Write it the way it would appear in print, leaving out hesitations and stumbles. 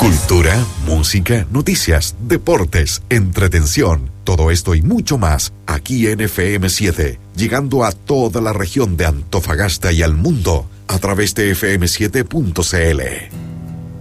Cultura, música, noticias, deportes, entretención. Todo esto y mucho más aquí en FM7, llegando a toda la región de Antofagasta y al mundo a través de fm7.cl.